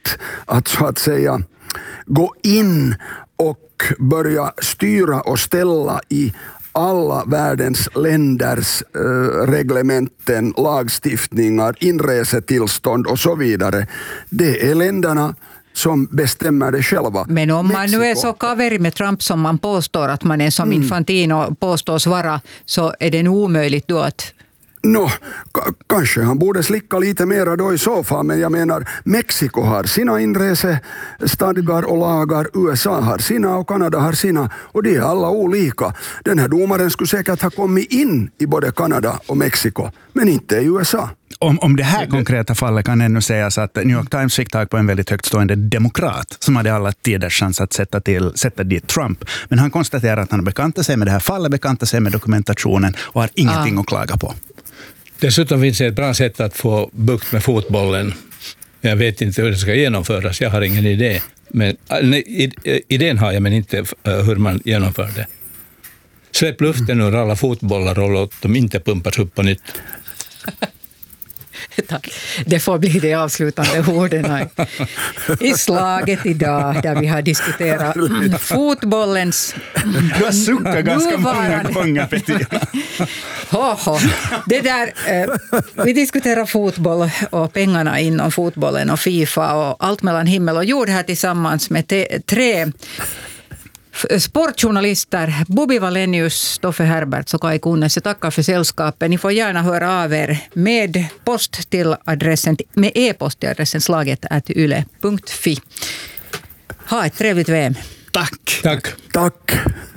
rätt att så att säga gå in och börja styra och ställa i alla världens länders reglementen, lagstiftningar, inresetillstånd och så vidare. Det är länderna som bestämmer det själva. Men om man nu är så kaverig med Trump som man påstår att man är, som Infantino påstås vara, så är det nog omöjligt då att... Kanske han borde slicka lite mera då i så fall, men jag menar, Mexiko har sina inresestadgar och lagar, USA har sina och Kanada har sina, och det är alla olika. Den här domaren skulle säkert ha kommit in i både Kanada och Mexiko, men inte i USA. Om det här konkreta fallet kan ännu sägas att New York Times fick tag på en väldigt högt stående demokrat som hade alla tiders chans att sätta dit Trump. Men han konstaterar att han bekantar sig med det här fallet, bekantar sig med dokumentationen och har ingenting att klaga på. Dessutom finns det ett bra sätt att få bukt med fotbollen. Jag vet inte hur det ska genomföras, jag har ingen idé. Men, idén har jag, men inte hur man genomför det. Släpp luften ur alla fotbollar och låt dem inte pumpas upp på nytt. Tack. Det får bli det avslutande orden i slaget idag, där vi har diskuterat fotbollens Du har suckat ganska många gånger, Peter. Det där, vi diskuterar fotboll och pengarna inom fotbollen och FIFA och allt mellan himmel och jord här tillsammans med tre sportjournalister, Bobby Wallenius, Stoffe Herberts och Kai Kunnes. Jag tackar för sällskapet. Ni får gärna höra av er med e-post till adressen slaget@yle.fi. Ha ett trevligt VM. Tack. Tack.